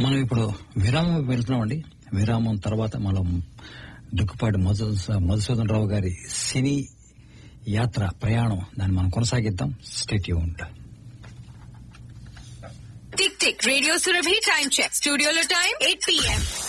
మనం ఇప్పుడు విరామం వెళ్తున్నామండి. విరామం తర్వాత మనం దుక్కుపాటి మధుసూదన్ రావు గారి సినీ యాత్ర ప్రయాణం దాన్ని మనం కొనసాగిద్దాం. Stay tuned. Tick tick radio Surabhi time check. స్టూడియోలో టైం 8 PM.